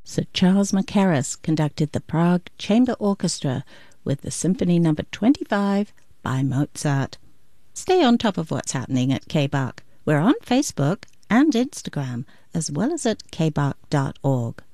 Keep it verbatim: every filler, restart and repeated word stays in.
Sir Charles Mackerras conducted the Prague Chamber Orchestra with the Symphony Number twenty-five by Mozart. Stay on top of what's happening at K B A C. We're on Facebook and Instagram, as well as at k b a c dot org.